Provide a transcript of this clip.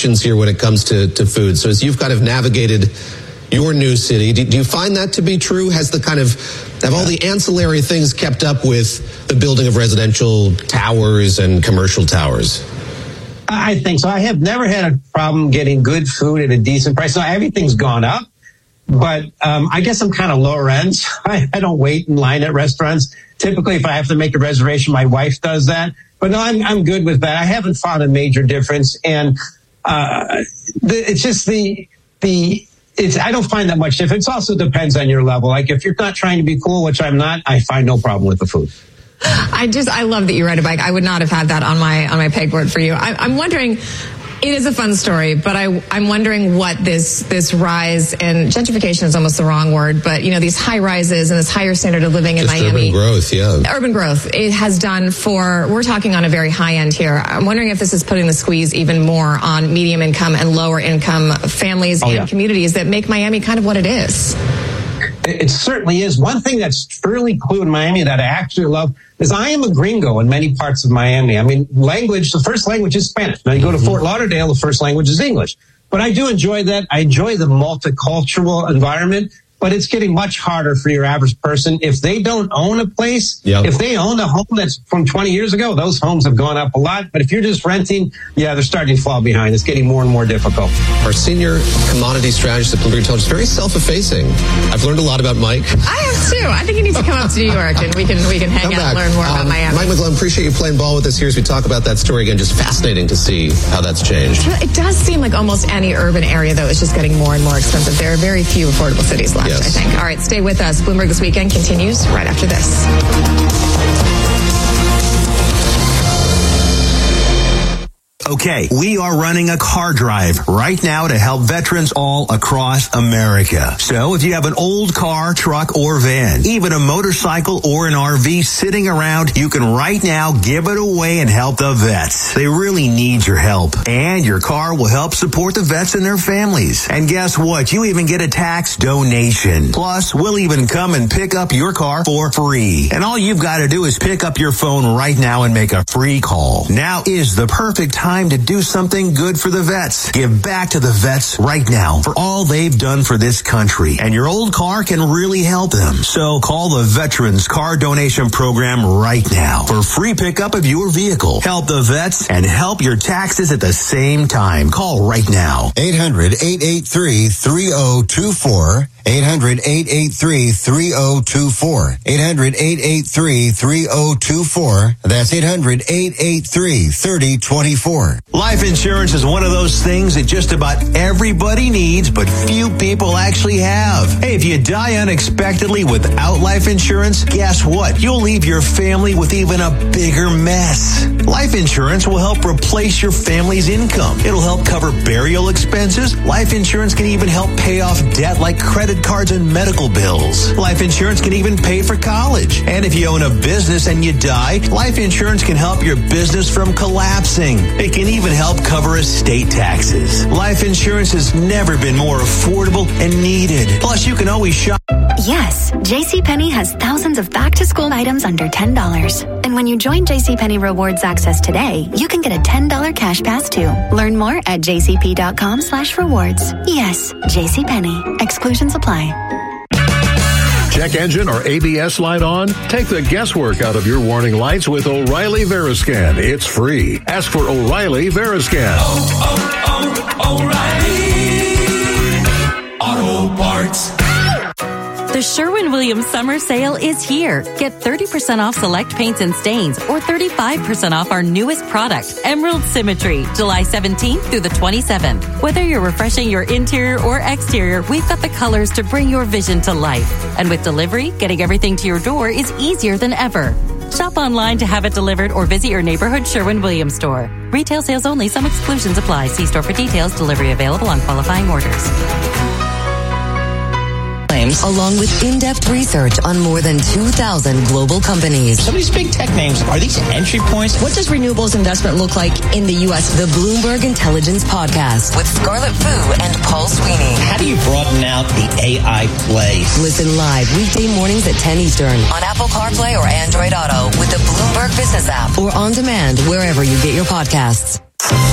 restrictions here when it comes to food. So as you've kind of navigated your new city, do you find that to be true? Have all the ancillary things kept up with the building of residential towers and commercial towers? I think so. I have never had a problem getting good food at a decent price. Now, everything's gone up, but I guess I'm kind of lower end. So I don't wait in line at restaurants. Typically, if I have to make a reservation, my wife does that. But no, I'm good with that. I haven't found a major difference. And it's just I don't find that much difference. It also depends on your level. Like if you're not trying to be cool, which I'm not, I find no problem with the food. I love that you ride a bike. I would not have had that on my pegboard for you. I'm wondering, it is a fun story, but I'm wondering what this rise, and gentrification is almost the wrong word, but these high rises and this higher standard of living in Miami. Urban growth, yeah. Urban growth, it has done we're talking on a very high end here. I'm wondering if this is putting the squeeze even more on medium income and lower income families and communities that make Miami kind of what it is. It certainly is. One thing that's fairly cool in Miami that I actually love is I am a gringo in many parts of Miami. I mean, the first language is Spanish. Now you go to Fort Lauderdale, the first language is English. But I do enjoy that. I enjoy the multicultural environment. But it's getting much harder for your average person. If they don't own a place, if they own a home that's from 20 years ago, those homes have gone up a lot. But if you're just renting, they're starting to fall behind. It's getting more and more difficult. Our senior commodity strategist at Bloomberg Intelligence is very self-effacing. I've learned a lot about Mike. I have too. I think he needs to come up to New York and we can hang out and learn more about Miami. Mike McGlone, appreciate you playing ball with us here as we talk about that story again. Just fascinating to see how that's changed. It does seem like almost any urban area, though, is just getting more and more expensive. There are very few affordable cities left, I think. All right, stay with us. Bloomberg This Weekend continues right after this. Okay, we are running a car drive right now to help veterans all across America. So if you have an old car, truck, or van, even a motorcycle or an RV sitting around, you can right now give it away and help the vets. They really need your help. And your car will help support the vets and their families. And guess what? You even get a tax donation. Plus, we'll even come and pick up your car for free. And all you've got to do is pick up your phone right now and make a free call. Now is the perfect time to do something good for the vets. Give back to the vets right now for all they've done for this country. And your old car can really help them. So call the Veterans Car Donation Program right now for free pickup of your vehicle. Help the vets and help your taxes at the same time. Call right now. 800-883-3024. 800-883-3024. 800-883-3024. That's 800-883-3024. Life insurance is one of those things that just about everybody needs, but few people actually have. Hey, if you die unexpectedly without life insurance, guess what? You'll leave your family with even a bigger mess. Life insurance will help replace your family's income. It'll help cover burial expenses. Life insurance can even help pay off debt like credit cards and medical bills. Life insurance can even pay for college. And if you own a business and you die, life insurance can help your business from collapsing. It can even help cover estate taxes. Life insurance has never been more affordable and needed. Plus, you can always shop. Yes, JCPenney has thousands of back-to-school items under $10. And when you join JCPenney Rewards Access today, you can get a $10 cash pass too. Learn more at jcp.com/rewards. Yes, JCPenney. Exclusions apply. Check engine or ABS light on? Take the guesswork out of your warning lights with O'Reilly Veriscan. It's free. Ask for O'Reilly Veriscan. O'Reilly Auto Parts. The Sherwin-Williams Summer Sale is here. Get 30% off select paints and stains or 35% off our newest product, Emerald Symmetry, July 17th through the 27th. Whether you're refreshing your interior or exterior, we've got the colors to bring your vision to life. And with delivery, getting everything to your door is easier than ever. Shop online to have it delivered or visit your neighborhood Sherwin-Williams store. Retail sales only. Some exclusions apply. See store for details. Delivery available on qualifying orders. Along with in-depth research on more than 2,000 global companies. Some of these big tech names, are these entry points? What does renewables investment look like in the U.S.? The Bloomberg Intelligence Podcast with Scarlett Fu and Paul Sweeney. How do you broaden out the AI play? Listen live weekday mornings at 10 Eastern on Apple CarPlay or Android Auto with the Bloomberg Business app or on demand wherever you get your podcasts.